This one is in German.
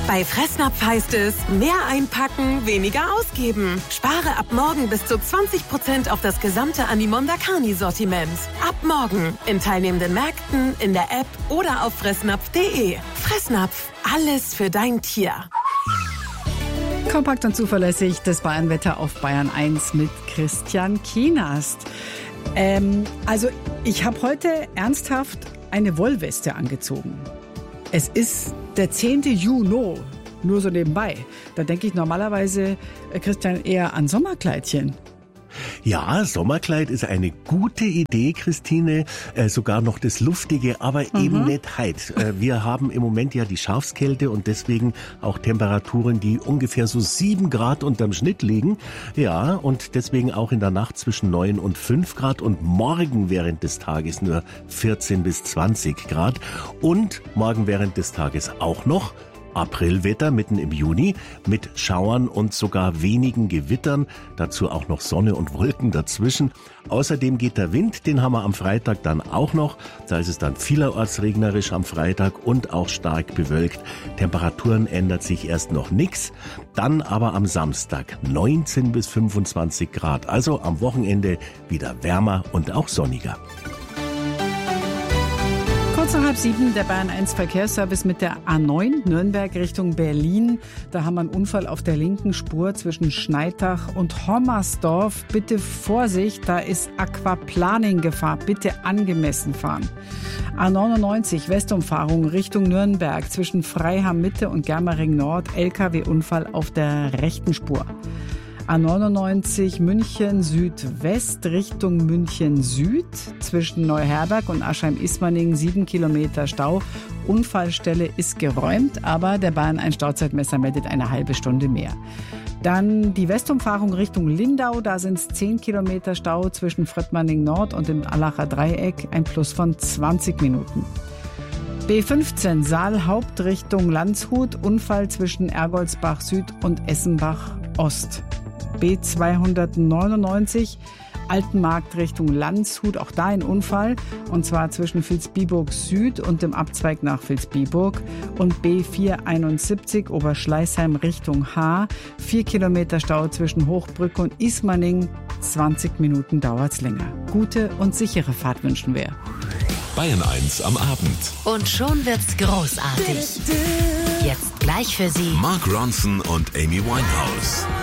Bei Fressnapf heißt es, mehr einpacken, weniger ausgeben. Spare ab morgen bis zu 20% auf das gesamte Animonda Carni-Sortiment. Ab morgen in teilnehmenden Märkten, in der App oder auf fressnapf.de. Fressnapf, alles für dein Tier. Kompakt und zuverlässig das Bayernwetter auf Bayern 1 mit Christian Kienast. Also ich habe heute ernsthaft eine Wollweste angezogen. Es ist der 10. Juni, nur so nebenbei. Da denke ich normalerweise, Christian, eher an Sommerkleidchen. Ja, Sommerkleid ist eine gute Idee, Christine. Sogar noch das Luftige, aber eben nicht heiß. Wir haben im Moment ja die Schafskälte und deswegen auch Temperaturen, die ungefähr so 7 Grad unterm Schnitt liegen. Ja, und deswegen auch in der Nacht zwischen 9 und 5 Grad und morgen während des Tages nur 14 bis 20 Grad. Und morgen während des Tages auch noch Aprilwetter mitten im Juni mit Schauern und sogar wenigen Gewittern, dazu auch noch Sonne und Wolken dazwischen. Außerdem geht der Wind, den haben wir am Freitag dann auch noch. Da ist es dann vielerorts regnerisch am Freitag und auch stark bewölkt. Temperaturen ändert sich erst noch nichts. Dann aber am Samstag 19 bis 25 Grad. Also am Wochenende wieder wärmer und auch sonniger. Kurz nach 6:30 der Bayern 1 Verkehrsservice mit der A9 Nürnberg Richtung Berlin. Da haben wir einen Unfall auf der linken Spur zwischen Schneitach und Hommersdorf. Bitte Vorsicht, da ist Aquaplaning-Gefahr. Bitte angemessen fahren. A99 Westumfahrung Richtung Nürnberg zwischen Freiham Mitte und Germering Nord. LKW-Unfall auf der rechten Spur. A99 München Südwest Richtung München Süd zwischen Neuherberg und Aschheim-Ismaning 7 Kilometer Stau. Unfallstelle ist geräumt, aber der Bayern 1 Stauzeitmesser meldet eine halbe Stunde mehr. Dann die Westumfahrung Richtung Lindau, da sind es 10 Kilometer Stau zwischen Fröttmanning Nord und dem Allacher Dreieck, ein Plus von 20 Minuten. B15 Saal Hauptrichtung Landshut, Unfall zwischen Ergoldsbach Süd und Essenbach Ost. B299 Altenmarkt Richtung Landshut, auch da ein Unfall, und zwar zwischen Vilsbiburg Süd und dem Abzweig nach Vilsbiburg. Und B471 Oberschleißheim Richtung Haar, 4 Kilometer Stau zwischen Hochbrücke und Ismaning, 20 Minuten dauert's länger. Gute und sichere Fahrt wünschen wir. Bayern 1 am Abend. Und schon wird's großartig. Jetzt gleich für Sie Mark Ronson und Amy Winehouse.